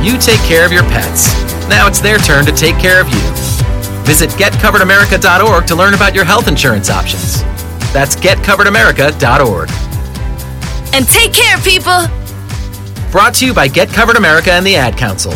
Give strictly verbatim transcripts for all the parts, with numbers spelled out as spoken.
You take care of your pets. Now it's their turn to take care of you. Visit get covered america dot org to learn about your health insurance options. That's get covered america dot org. And take care, people! Brought to you by Get Covered America and the Ad Council.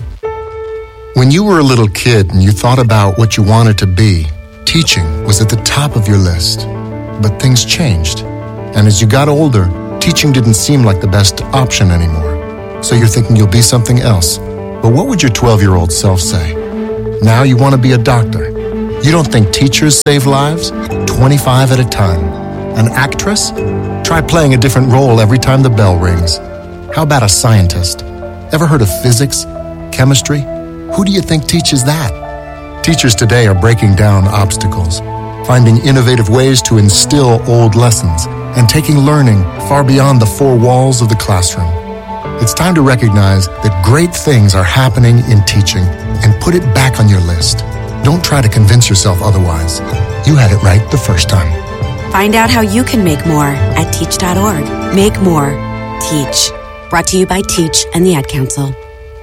When you were a little kid and you thought about what you wanted to be, teaching was at the top of your list. But things changed. And as you got older, teaching didn't seem like the best option anymore. So you're thinking you'll be something else. But what would your twelve-year-old self say? Now you want to be a doctor. You don't think teachers save lives? twenty-five at a time. An actress? Try playing a different role every time the bell rings. How about a scientist? Ever heard of physics? Chemistry? Who do you think teaches that? Teachers today are breaking down obstacles, finding innovative ways to instill old lessons, and taking learning far beyond the four walls of the classroom. It's time to recognize that great things are happening in teaching and put it back on your list. Don't try to convince yourself otherwise. You had it right the first time. Find out how you can make more at teach dot org. Make more. Teach. Brought to you by Teach and the Ad Council.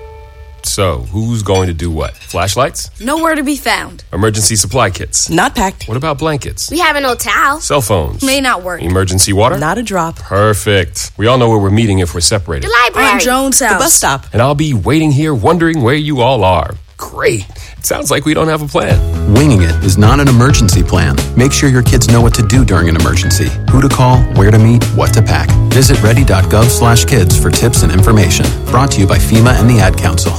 So, who's going to do what? Flashlights? Nowhere to be found. Emergency supply kits? Not packed. What about blankets? We have an old towel. Cell phones? May not work. Emergency water? Not a drop. Perfect. We all know where we're meeting if we're separated. The library. On Jones House. The bus stop. And I'll be waiting here wondering where you all are. Great. It sounds like we don't have a plan. Winging it is not an emergency plan. Make sure your kids know what to do during an emergency. Who to call, where to meet, what to pack. Visit ready dot gov slash kids for tips and information. Brought to you by FEMA and the Ad Council.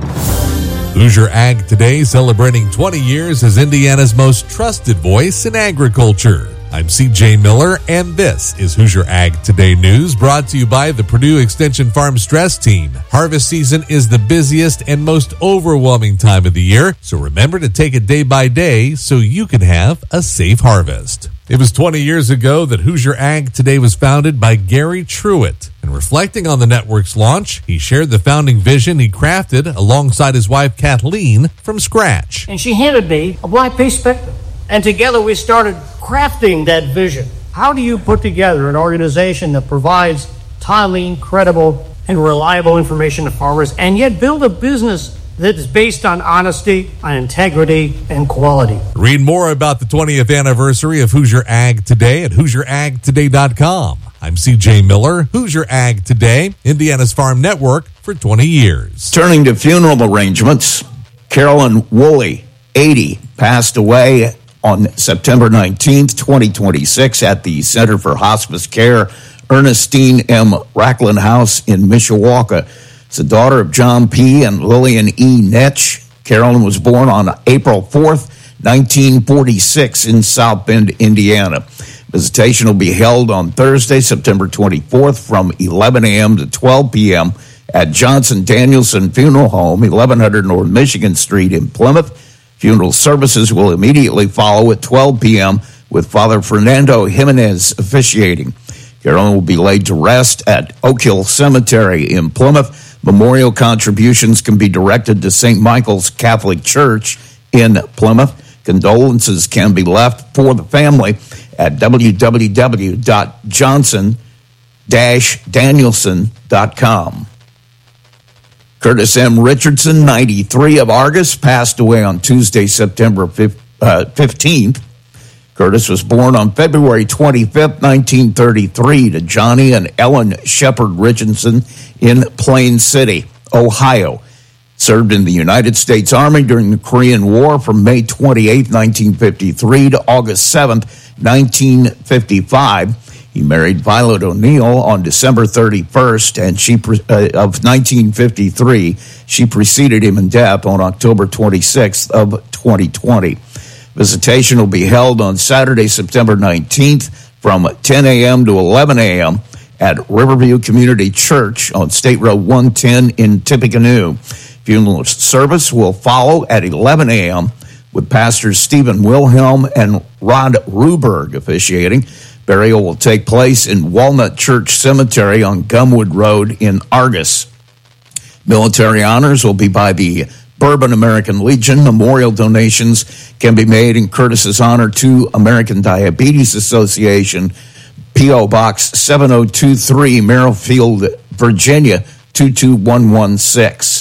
Hoosier Ag Today, celebrating twenty years as Indiana's most trusted voice in agriculture. I'm C J Miller, and this is Hoosier Ag Today News, brought to you by the Purdue Extension Farm Stress Team. Harvest season is the busiest and most overwhelming time of the year, so remember to take it day by day so you can have a safe harvest. It was twenty years ago that Hoosier Ag Today was founded by Gary Truitt. And reflecting on the network's launch, he shared the founding vision he crafted alongside his wife Kathleen from scratch. And she handed me a blank piece of paper. And together we started crafting that vision. How do you put together an organization that provides timely, credible, and reliable information to farmers and yet build a business that is based on honesty, on integrity, and quality? Read more about the twentieth anniversary of Hoosier Ag Today at hoosier ag today dot com. I'm C J Miller, Hoosier Ag Today, Indiana's Farm Network for twenty years. Turning to funeral arrangements, Carolyn Woolley, eighty, passed away on September nineteenth, twenty twenty-six at the Center for Hospice Care, Ernestine M. Racklin House in Mishawaka. It's the daughter of John P. and Lillian E. Netsch. Carolyn was born on April fourth, nineteen forty-six in South Bend, Indiana. Visitation will be held on Thursday, September twenty-fourth from eleven a.m. to twelve p.m. at Johnson Danielson Funeral Home, eleven hundred North Michigan Street in Plymouth. Funeral services will immediately follow at twelve p.m. with Father Fernando Jimenez officiating. Carolyn will be laid to rest at Oak Hill Cemetery in Plymouth. Memorial contributions can be directed to Saint Michael's Catholic Church in Plymouth. Condolences can be left for the family at w w w dot johnson dash danielson dot com. Curtis M. Richardson, ninety-three, of Argus, passed away on Tuesday, September fifteenth. Curtis was born on February twenty-fifth, nineteen thirty-three, to Johnny and Ellen Shepard Richardson in Plain City, Ohio. Served in the United States Army during the Korean War from May twenty-eighth, nineteen fifty-three to August seventh, nineteen fifty-five. He married Violet O'Neill on December thirty-first and she uh, of nineteen fifty-three. She preceded him in death on October twenty-sixth of twenty twenty. Visitation will be held on Saturday, September nineteenth from ten a.m. to eleven a.m. at Riverview Community Church on State Road one ten in Tippecanoe. Funeral service will follow at eleven a.m. with Pastors Stephen Wilhelm and Rod Ruberg officiating. Burial will take place in Walnut Church Cemetery on Gumwood Road in Argus. Military honors will be by the Bourbon American Legion. Memorial donations can be made in Curtis's honor to American Diabetes Association, P O. Box seven oh two three, Merrifield, Virginia, two two one one six.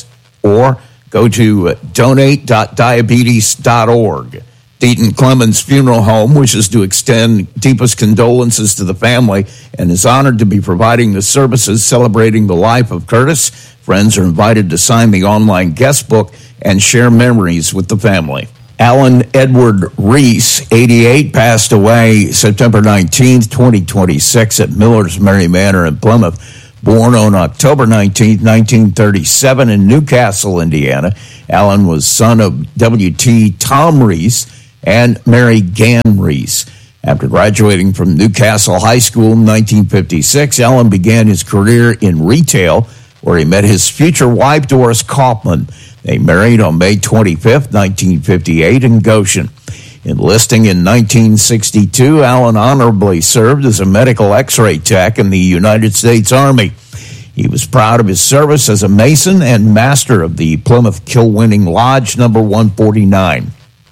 or go to donate dot diabetes dot org. Deaton Clemens Funeral Home wishes to extend deepest condolences to the family and is honored to be providing the services celebrating the life of Curtis. Friends are invited to sign the online guest book and share memories with the family. Alan Edward Reese, eighty-eight, passed away September nineteenth, twenty twenty-six at Miller's Mary Manor in Plymouth. Born on October nineteenth, nineteen thirty-seven in Newcastle, Indiana, Alan was son of W T Tom Reese and Mary Gann Reese. After graduating from Newcastle High School in nineteen fifty-six, Alan began his career in retail, where he met his future wife, Doris Kaufman. They married on May twenty-fifth, nineteen fifty-eight in Goshen. Enlisting in nineteen sixty-two, Alan honorably served as a medical x-ray tech in the United States Army. He was proud of his service as a Mason and master of the Plymouth Kill-Winning Lodge number one forty-nine.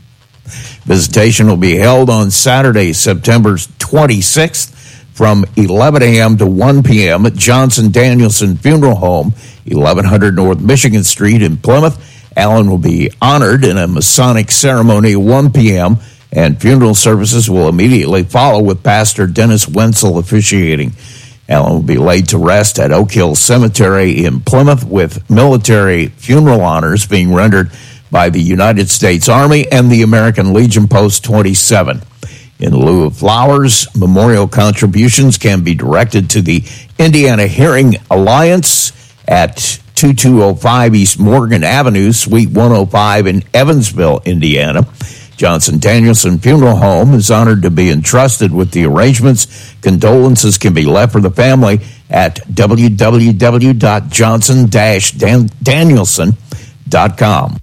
Visitation will be held on Saturday, September twenty-sixth from eleven a.m. to one p.m. at Johnson Danielson Funeral Home, eleven hundred North Michigan Street in Plymouth. Alan will be honored in a Masonic ceremony at one p.m., and funeral services will immediately follow with Pastor Dennis Wenzel officiating. Alan will be laid to rest at Oak Hill Cemetery in Plymouth, with military funeral honors being rendered by the United States Army and the American Legion Post twenty-seven. In lieu of flowers, memorial contributions can be directed to the Indiana Hearing Alliance at twenty-two oh five East Morgan Avenue, Suite one oh five in Evansville, Indiana. Johnson Danielson Funeral Home is honored to be entrusted with the arrangements. Condolences can be left for the family at w w w dot johnson dash danielson dot com.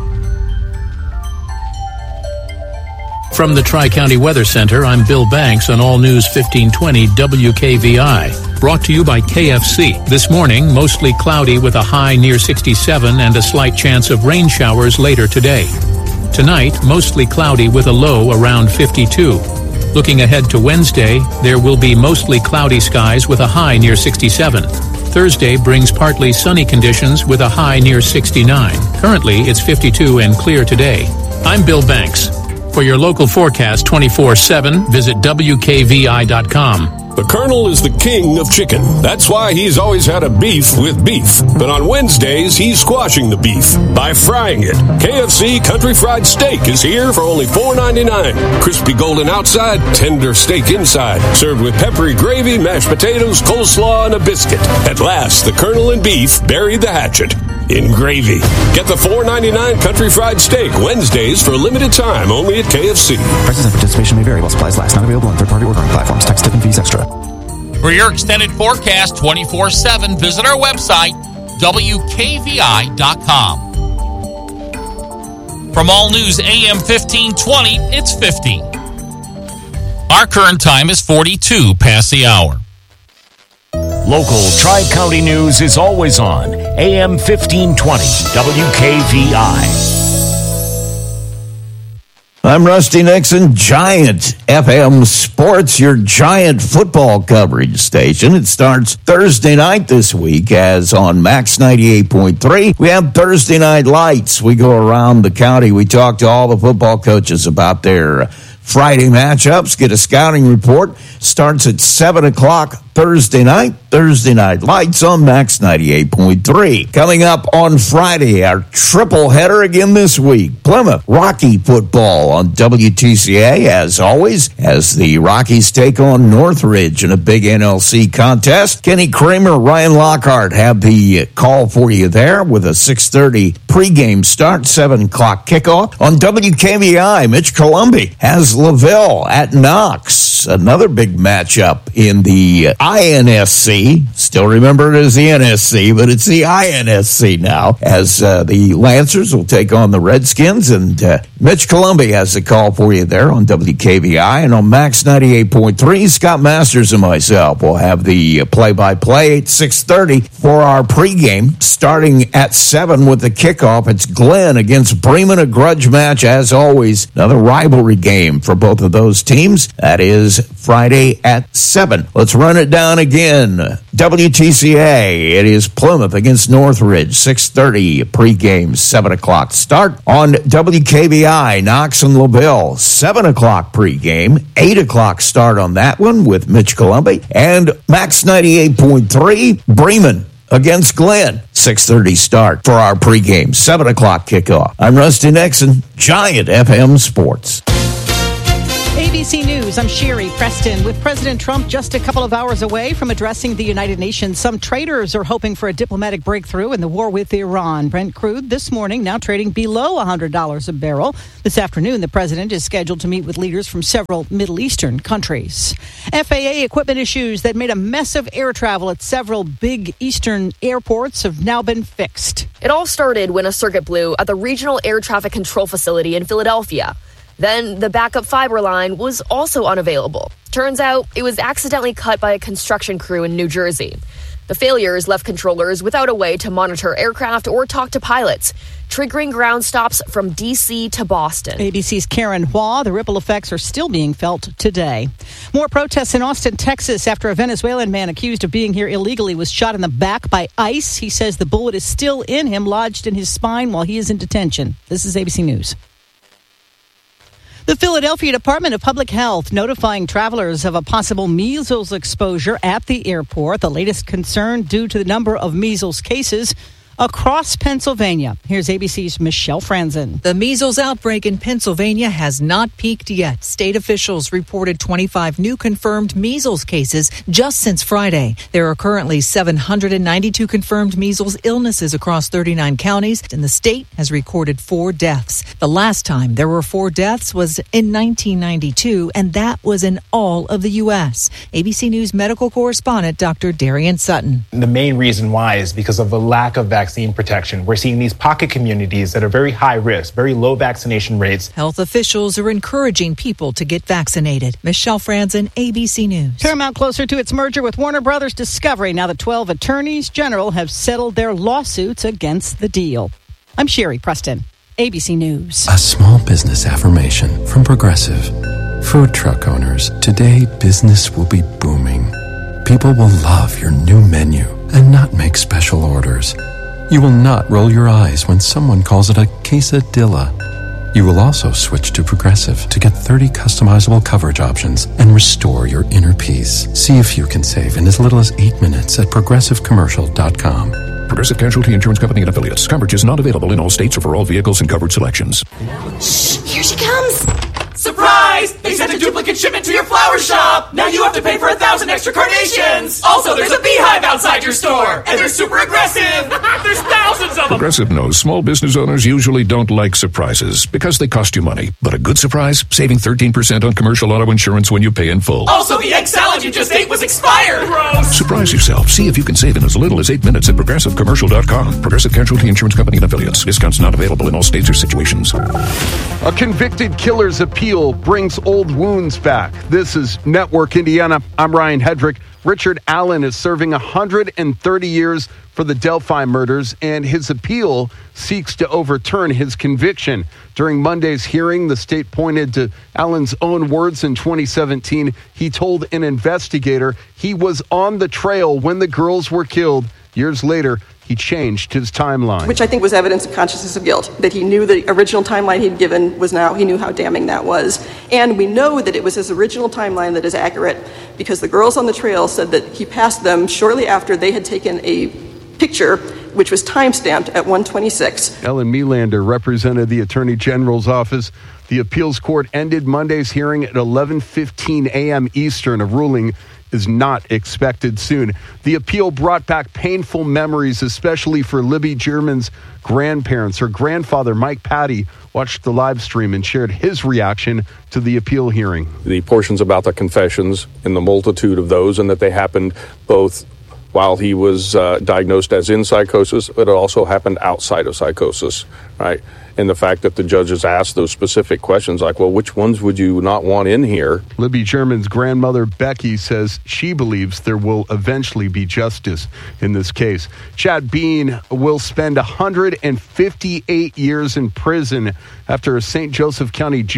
From the Tri-County Weather Center, I'm Bill Banks on All News fifteen twenty W K V I. Brought to you by K F C. This morning, mostly cloudy with a high near sixty-seven and a slight chance of rain showers later today. Tonight, mostly cloudy with a low around fifty-two. Looking ahead to Wednesday, there will be mostly cloudy skies with a high near sixty-seven. Thursday brings partly sunny conditions with a high near sixty-nine. Currently, it's fifty-two and clear today. I'm Bill Banks. For your local forecast twenty-four seven, visit W K V I dot com. The Colonel is the king of chicken. That's why he's always had a beef with beef. But on Wednesdays, he's squashing the beef by frying it. K F C Country Fried Steak is here for only four ninety-nine. Crispy golden outside, tender steak inside. Served with peppery gravy, mashed potatoes, coleslaw, and a biscuit. At last, the Colonel and beef buried the hatchet in gravy. Get the four ninety-nine Country Fried Steak Wednesdays for a limited time only at K F C. Prices and participation may vary while supplies last. Not available on third-party ordering platforms. Tax, tip, and fees extra. For your extended forecast twenty-four seven, visit our website, W K V I dot com. From All News A M fifteen twenty, it's fifteen. Our current time is forty-two past the hour. Local Tri-County News is always on A M fifteen twenty W K V I. I'm Rusty Nixon, Giant F M Sports, your Giant football coverage station. It starts Thursday night this week, as on Max ninety-eight point three. We have Thursday Night Lights. We go around the county. We talk to all the football coaches about their Friday matchups, get a scouting report. Starts at seven o'clock Thursday night. Thursday Night Lights on Max ninety-eight point three. Coming up on Friday, our triple header again this week. Plymouth Rocky football on W T C A, as always, as the Rockies take on Northridge in a big N L C contest. Kenny Kramer, Ryan Lockhart have the call for you there with a six thirty pregame start, seven o'clock kickoff. On W K V I, Mitch Columbi has LaVille at Knox. Another big matchup in the I N S C. Still remember it as the N S C, but it's the I N S C now, as uh, the Lancers will take on the Redskins. And uh, Mitch Columbi has the call for you there on W K V I. And on Max ninety-eight point three, Scott Masters and myself will have the play-by-play at six thirty for our pregame, starting at seven with the kickoff. It's Glenn against Bremen, a grudge match, as always. Another rivalry game for both of those teams. That is Friday at seven. Let's run it it down again. W T C A, it is Plymouth against Northridge, six thirty pregame, seven o'clock start. On W K V I, Knox and LaBelle, seven o'clock pregame, eight o'clock start on that one with Mitch Columbi. And Max ninety-eight point three, Bremen against Glenn, six thirty start for our pregame, seven o'clock kickoff. I'm Rusty Nixon, Giant F M Sports. A B C News, I'm Sherry Preston. With President Trump just a couple of hours away from addressing the United Nations, some traders are hoping for a diplomatic breakthrough in the war with Iran. Brent crude this morning now trading below one hundred dollars a barrel. This afternoon, the president is scheduled to meet with leaders from several Middle Eastern countries. F A A equipment issues that made a mess of air travel at several big eastern airports have now been fixed. It all started when a circuit blew at the Regional Air Traffic Control Facility in Philadelphia. Then the backup fiber line was also unavailable. Turns out it was accidentally cut by a construction crew in New Jersey. The failures left controllers without a way to monitor aircraft or talk to pilots, triggering ground stops from D C to Boston. A B C's Karen Hua. The ripple effects are still being felt today. More protests in Austin, Texas, after a Venezuelan man accused of being here illegally was shot in the back by ICE. He says the bullet is still in him, lodged in his spine while he is in detention. This is A B C News. The Philadelphia Department of Public Health notifying travelers of a possible measles exposure at the airport. The latest concern due to the number of measles cases across Pennsylvania. Here's A B C's Michelle Franzen. The measles outbreak in Pennsylvania has not peaked yet. State officials reported twenty-five new confirmed measles cases just since Friday. There are currently seven hundred ninety-two confirmed measles illnesses across thirty-nine counties, and the state has recorded four deaths. The last time there were four deaths was in nineteen ninety-two, and that was in all of the U S. A B C News medical correspondent Doctor Darian Sutton. The main reason why is because of the lack of vaccine Vaccine protection. We're seeing these pocket communities that are very high risk, very low vaccination rates. Health officials are encouraging people to get vaccinated. Michelle Franzen, A B C News. Paramount closer to its merger with Warner Brothers Discovery. Now the twelve attorneys general have settled their lawsuits against the deal. I'm Sherry Preston, A B C News. A small business affirmation from Progressive. Food truck owners, today business will be booming. People will love your new menu and not make special orders. You will not roll your eyes when someone calls it a quesadilla. You will also switch to Progressive to get thirty customizable coverage options and restore your inner peace. See if you can save in as little as eight minutes at progressive commercial dot com. Progressive Casualty Insurance Company and Affiliates. Coverage is not available in all states or for all vehicles and covered selections. Shh, here she comes. Surprise! They sent a duplicate shipment to your flower shop! Now you have to pay for a thousand extra carnations! Also, there's a beehive outside your store! And they're super aggressive! There's thousands of them! Progressive knows small business owners usually don't like surprises because they cost you money. But a good surprise? Saving thirteen percent on commercial auto insurance when you pay in full. Also, the egg salad you just ate was expired! Gross! Surprise yourself. See if you can save in as little as eight minutes at progressive commercial dot com. Progressive Casualty Insurance Company and Affiliates. Discounts not available in all states or situations. A convicted killer's appeal brings old wounds back. This is Network Indiana. I'm Ryan Hedrick. Richard Allen is serving one hundred thirty years for the Delphi murders, and his appeal seeks to overturn his conviction. During Monday's hearing, the state pointed to Allen's own words in twenty seventeen. He told an investigator he was on the trail when the girls were killed. Years later, he changed his timeline. Which I think was evidence of consciousness of guilt, that he knew the original timeline he'd given was now, he knew how damning that was. And we know that it was his original timeline that is accurate because the girls on the trail said that he passed them shortly after they had taken a picture which was time-stamped at one twenty-six. Ellen Melander represented the Attorney General's office. The appeals court ended Monday's hearing at eleven fifteen a.m. Eastern. A ruling is not expected soon. The appeal brought back painful memories, especially for Libby German's grandparents. Her grandfather, Mike Patty, watched the live stream and shared his reaction to the appeal hearing. The portions about the confessions and the multitude of those, and that they happened both while he was uh, diagnosed as in psychosis, but it also happened outside of psychosis, right? And the fact that the judges asked those specific questions like, well, which ones would you not want in here? Libby German's grandmother, Becky, says she believes there will eventually be justice in this case. Chad Bean will spend one hundred fifty-eight years in prison after a Saint Joseph County judge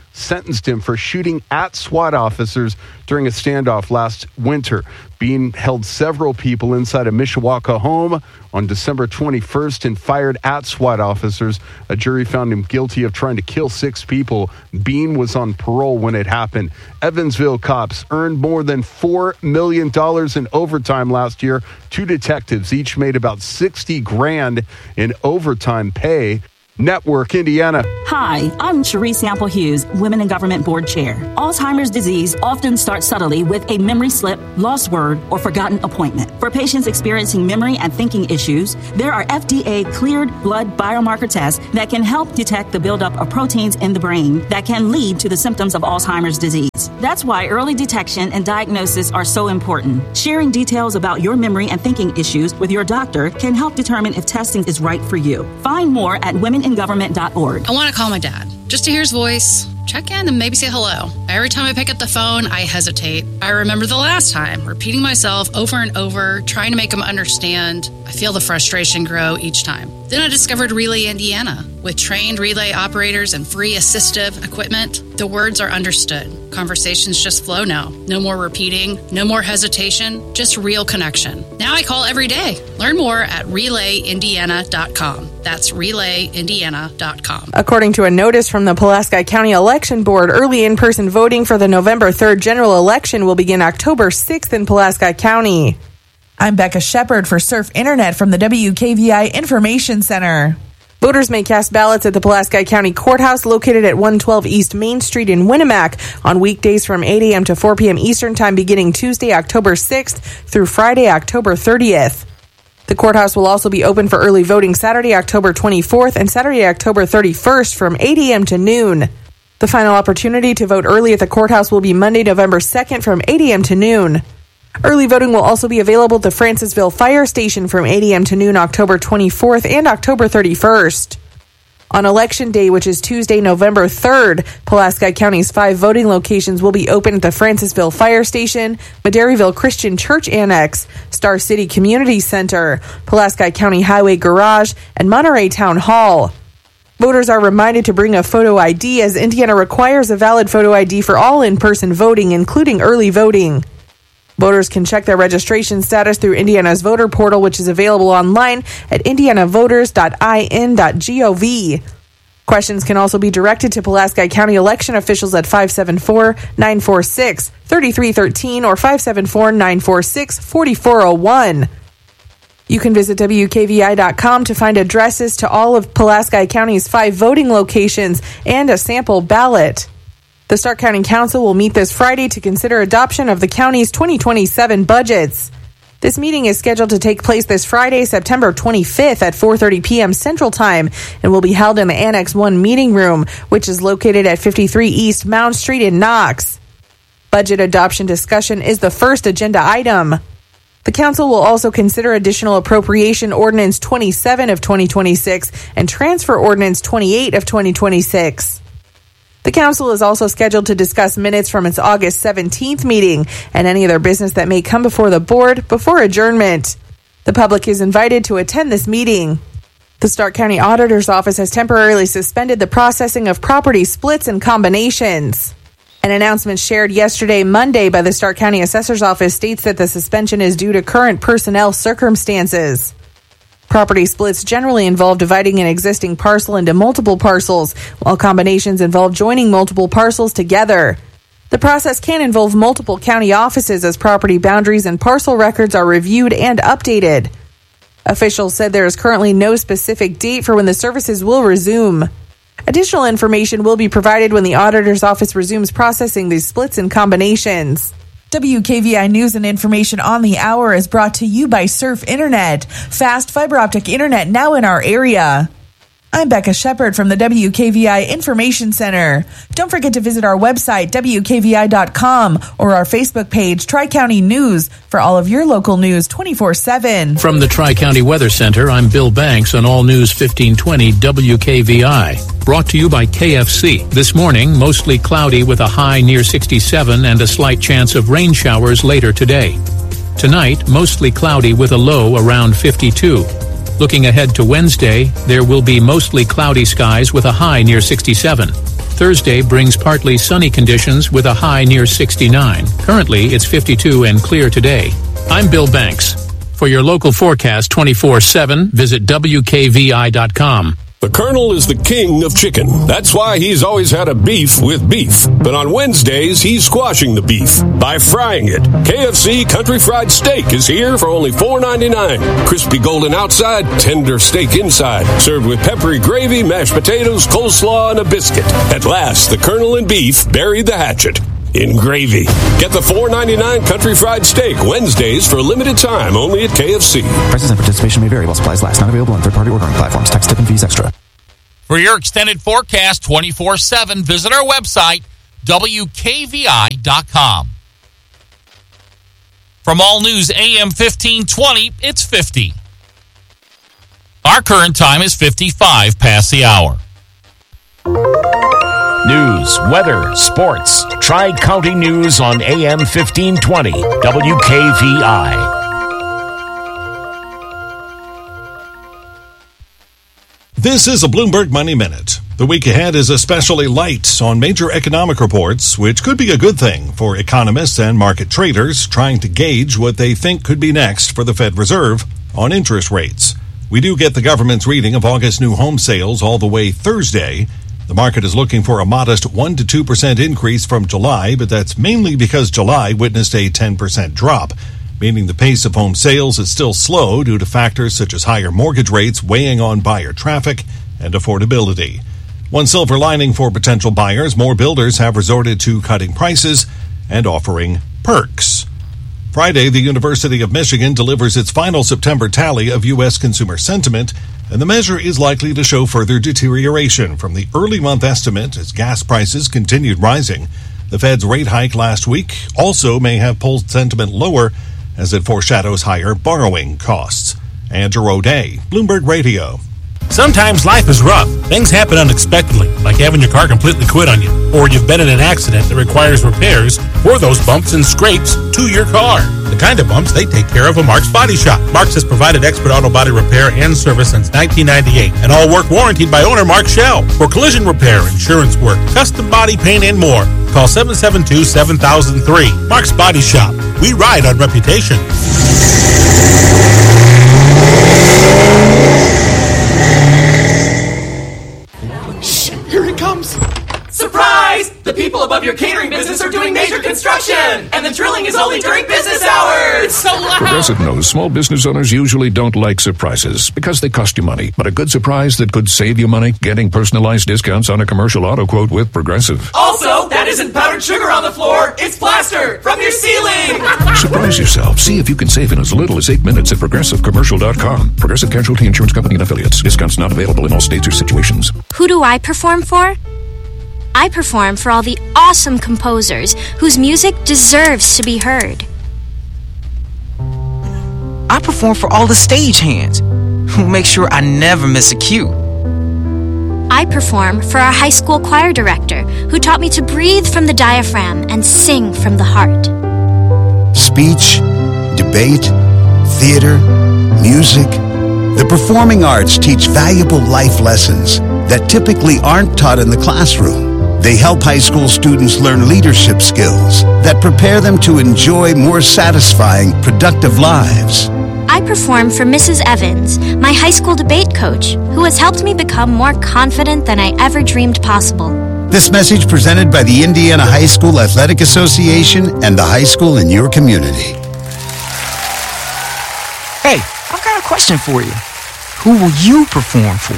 sentenced him for shooting at SWAT officers during a standoff last winter. Bean held several people inside a Mishawaka home on December twenty-first and fired at SWAT officers. A jury found him guilty of trying to kill six people. Bean was on parole when it happened. Evansville cops earned more than four million dollars in overtime last year. Two detectives each made about sixty grand in overtime pay. Network Indiana. Hi, I'm Cherise Sample Hughes, Women in Government Board Chair. Alzheimer's disease often starts subtly with a memory slip, lost word, or forgotten appointment. For patients experiencing memory and thinking issues, there are F D A-cleared blood biomarker tests that can help detect the buildup of proteins in the brain that can lead to the symptoms of Alzheimer's disease. That's why early detection and diagnosis are so important. Sharing details about your memory and thinking issues with your doctor can help determine if testing is right for you. Find more at women in government dot org. I want to call my dad just to hear his voice, check in, and maybe say hello. Every time I pick up the phone, I hesitate. I remember the last time, repeating myself over and over, trying to make him understand. I feel the frustration grow each time. Then I discovered Relay Indiana. With trained relay operators and free assistive equipment, the words are understood. Conversations just flow now. No more repeating, no more hesitation, just real connection. Now I call every day. Learn more at relay indiana dot com. That's relay indiana dot com. According to a notice from the Pulaski County Election Board, early in-person voting for the November third general election will begin October sixth in Pulaski County. I'm Becca Shepard for Surf Internet from the W K V I Information Center. Voters may cast ballots at the Pulaski County Courthouse located at one twelve East Main Street in Winnemac on weekdays from eight a.m. to four p.m. Eastern Time beginning Tuesday, October sixth through Friday, October thirtieth. The courthouse will also be open for early voting Saturday, October twenty-fourth and Saturday, October thirty-first from eight a.m. to noon. The final opportunity to vote early at the courthouse will be Monday, November second from eight a.m. to noon. Early voting will also be available at the Francisville Fire Station from eight a.m. to noon October twenty-fourth and October thirty-first. On Election Day, which is Tuesday, November third, Pulaski County's five voting locations will be open at the Francisville Fire Station, Madairyville Christian Church Annex, Star City Community Center, Pulaski County Highway Garage, and Monterey Town Hall. Voters are reminded to bring a photo I D as Indiana requires a valid photo I D for all in-person voting, including early voting. Voters can check their registration status through Indiana's voter portal, which is available online at indiana voters dot i n dot gov. Questions can also be directed to Pulaski County election officials at five seven four, nine four six, three three one three or five seven four, nine four six, four four zero one. You can visit W K V I dot com to find addresses to all of Pulaski County's five voting locations and a sample ballot. The Stark County Council will meet this Friday to consider adoption of the county's twenty twenty-seven budgets. This meeting is scheduled to take place this Friday, September twenty-fifth at four thirty p.m. Central Time and will be held in the Annex one meeting room, which is located at fifty-three East Mound Street in Knox. Budget adoption discussion is the first agenda item. The council will also consider additional appropriation ordinance twenty-seven of twenty twenty-six and transfer ordinance twenty-eight of twenty twenty-six. The council is also scheduled to discuss minutes from its August seventeenth meeting and any other business that may come before the board before adjournment. The public is invited to attend this meeting. The Stark County Auditor's Office has temporarily suspended the processing of property splits and combinations. An announcement shared yesterday, Monday, by the Stark County Assessor's Office states that the suspension is due to current personnel circumstances. Property splits generally involve dividing an existing parcel into multiple parcels, while combinations involve joining multiple parcels together. The process can involve multiple county offices as property boundaries and parcel records are reviewed and updated. Officials said there is currently no specific date for when the services will resume. Additional information will be provided when the auditor's office resumes processing these splits and combinations. W K V I News and Information on the Hour is brought to you by Surf Internet. Fast fiber optic internet now in our area. I'm Becca Shepard from the W K V I Information Center. Don't forget to visit our website, W K V I dot com, or our Facebook page, Tri-County News, for all of your local news twenty-four seven. From the Tri-County Weather Center, I'm Bill Banks on All News fifteen twenty W K V I. Brought to you by K F C. This morning, mostly cloudy with a high near sixty-seven and a slight chance of rain showers later today. Tonight, mostly cloudy with a low around fifty-two. Looking ahead to Wednesday, there will be mostly cloudy skies with a high near sixty-seven. Thursday brings partly sunny conditions with a high near sixty-nine. Currently, it's fifty-two and clear today. I'm Bill Banks. For your local forecast twenty-four seven, visit W K V I dot com. The Colonel is the king of chicken. That's why he's always had a beef with beef. But on Wednesdays, he's squashing the beef by frying it. K F C Country Fried Steak is here for only four ninety-nine. Crispy golden outside, tender steak inside. Served with peppery gravy, mashed potatoes, coleslaw, and a biscuit. At last, the Colonel and beef buried the hatchet in gravy. Get the four ninety-nine Country Fried Steak Wednesdays for a limited time only at K F C. Prices and participation may vary while supplies last. Not available on third-party ordering platforms. Tax, tip, and fees extra. For your extended forecast twenty-four seven, visit our website, W K V I dot com. From All News A M fifteen twenty, it's fifty. Our current time is fifty-five past the hour. News, weather, sports. Tri-County News on A M fifteen twenty, W K V I. This is a Bloomberg Money Minute. The week ahead is especially light on major economic reports, which could be a good thing for economists and market traders trying to gauge what they think could be next for the Fed Reserve on interest rates. We do get the government's reading of August new home sales all the way Thursday. The market is looking for a modest one to two percent increase from July, but that's mainly because July witnessed a ten percent drop, meaning the pace of home sales is still slow due to factors such as higher mortgage rates weighing on buyer traffic and affordability. One silver lining for potential buyers, more builders have resorted to cutting prices and offering perks. Friday, the University of Michigan delivers its final September tally of U S consumer sentiment, and the measure is likely to show further deterioration from the early month estimate as gas prices continued rising. The Fed's rate hike last week also may have pulled sentiment lower as it foreshadows higher borrowing costs. Andrew O'Day, Bloomberg Radio. Sometimes life is rough. Things happen unexpectedly, like having your car completely quit on you, or you've been in an accident that requires repairs for those bumps and scrapes to your car. The kind of bumps they take care of at Mark's Body Shop. Mark's has provided expert auto body repair and service since nineteen ninety-eight, and all work warranted by owner Mark Shell. For collision repair, insurance work, custom body paint, and more, call seven seven two, seven thousand three. Mark's Body Shop. We ride on reputation. Shh, here it comes. Surprise! The people above your catering business are doing major construction, and the drilling is only during business hours. It's so loud. Progressive knows small business owners usually don't like surprises because they cost you money. But a good surprise that could save you money, getting personalized discounts on a commercial auto quote with Progressive. Also, that isn't powdered sugar on the floor. It's plaster from your ceiling. Surprise yourself. See if you can save in as little as eight minutes at Progressive Commercial dot com. Progressive Casualty Insurance Company and Affiliates. Discounts not available in all states or situations. Who do I perform for? I perform for all the awesome composers whose music deserves to be heard. I perform for all the stagehands who make sure I never miss a cue. I perform for our high school choir director who taught me to breathe from the diaphragm and sing from the heart. Speech, debate, theater, music. The performing arts teach valuable life lessons that typically aren't taught in the classroom. They help high school students learn leadership skills that prepare them to enjoy more satisfying, productive lives. I perform for Missus Evans, my high school debate coach, who has helped me become more confident than I ever dreamed possible. This message presented by the Indiana High School Athletic Association and the high school in your community. Hey, I've got a question for you. Who will you perform for?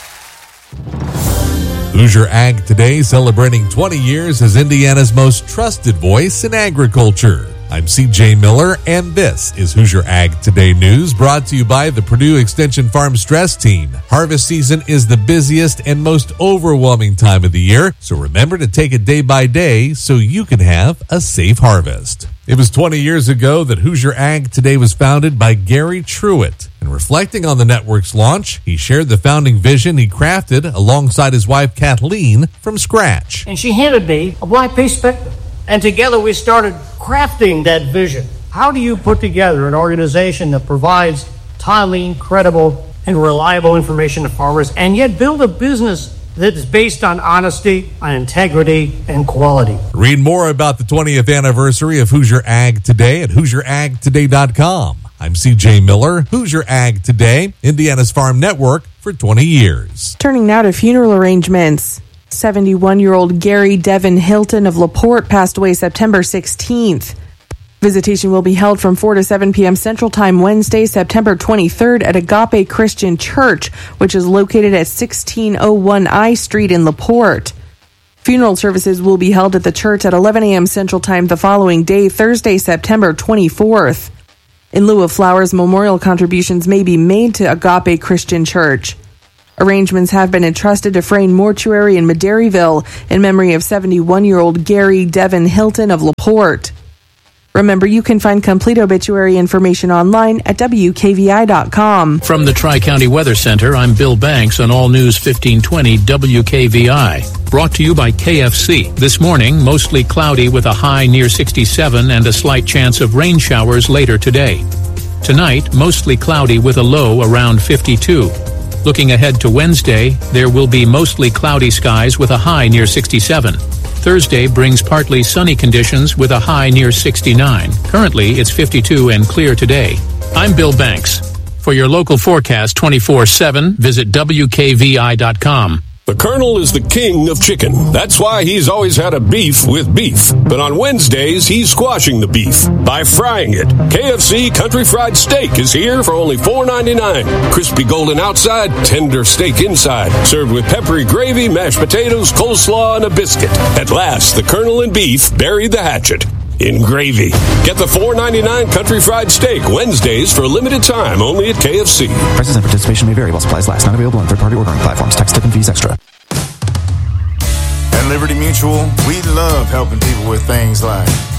Hoosier Ag Today, celebrating twenty years as Indiana's most trusted voice in agriculture. I'm C J Miller, and this is Hoosier Ag Today News, brought to you by the Purdue Extension Farm Stress Team. Harvest season is the busiest and most overwhelming time of the year, so remember to take it day by day so you can have a safe harvest. It was twenty years ago that Hoosier Ag Today was founded by Gary Truitt. And reflecting on the network's launch, he shared the founding vision he crafted alongside his wife Kathleen from scratch. And she handed me a blank piece of paper. And together we started crafting that vision. How do you put together an organization that provides timely, credible, and reliable information to farmers and yet build a business that is based on honesty, on integrity, and quality. Read more about the twentieth anniversary of Hoosier Ag Today at hoosier ag today dot com. I'm C J Miller, Hoosier Ag Today, Indiana's Farm Network for twenty years. Turning now to funeral arrangements. seventy-one-year-old Gary Devin Hilton of LaPorte passed away September sixteenth. Visitation will be held from four to seven p.m. Central Time Wednesday, September twenty-third at Agape Christian Church, which is located at sixteen oh one I Street in LaPorte. Funeral services will be held at the church at eleven a.m. Central Time the following day, Thursday, September twenty-fourth. In lieu of flowers, memorial contributions may be made to Agape Christian Church. Arrangements have been entrusted to Frayne Mortuary in Maderryville in memory of seventy-one-year-old Gary Devin Hilton of LaPorte. Remember, you can find complete obituary information online at W K V I dot com. From the Tri-County Weather Center, I'm Bill Banks on All News fifteen twenty W K V I. Brought to you by K F C. This morning, mostly cloudy with a high near sixty-seven and a slight chance of rain showers later today. Tonight, mostly cloudy with a low around fifty-two. Looking ahead to Wednesday, there will be mostly cloudy skies with a high near sixty-seven. Thursday brings partly sunny conditions with a high near sixty-nine. Currently, it's fifty-two and clear today. I'm Bill Banks. For your local forecast twenty-four seven, visit W K V I dot com. The Colonel is the king of chicken. That's why he's always had a beef with beef. But on Wednesdays, he's squashing the beef by frying it. K F C Country Fried Steak is here for only four ninety-nine. Crispy golden outside, tender steak inside. Served with peppery gravy, mashed potatoes, coleslaw, and a biscuit. At last, the Colonel and beef buried the hatchet in gravy. Get the four ninety-nine Country Fried Steak Wednesdays for a limited time only at K F C. Prices and participation may vary while supplies last. Not available on third-party ordering platforms. Tax, tip, and fees extra. At Liberty Mutual, we love helping people with things like